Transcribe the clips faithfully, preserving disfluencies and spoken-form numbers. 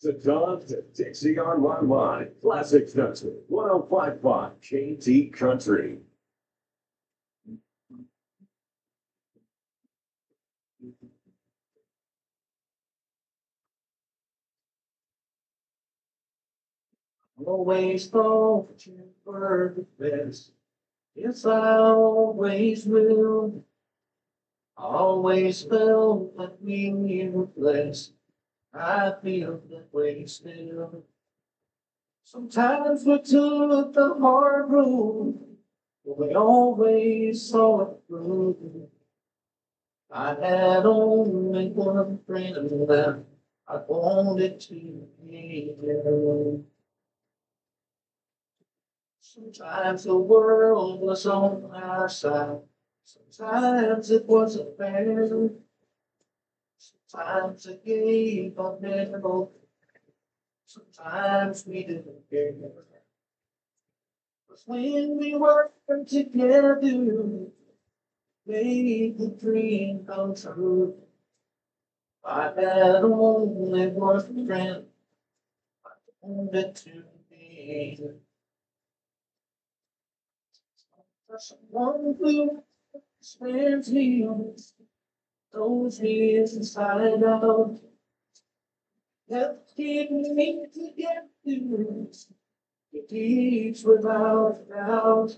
To John to Dixie on my mind. Classic Country. one oh five point five K T Country. Always thought you were the best. Yes, I always will. Always felt that we were blessed. I feel that way still. Sometimes we took the hard road, but we always saw it through. I had only one friend that I wanted to be you. Sometimes the world was on our side. Sometimes it wasn't fair. Sometimes it gave up miserable. Sometimes we didn't care. But when we worked together, made the dream come true. I had only one friend. I wanted to be someone who spares me, those years inside out. Help keep me together. It keeps without doubt.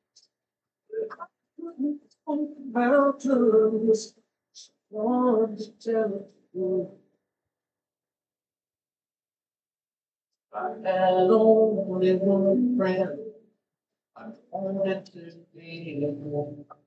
Mountains, want to tell you. I had only one friend. I wanted to be one.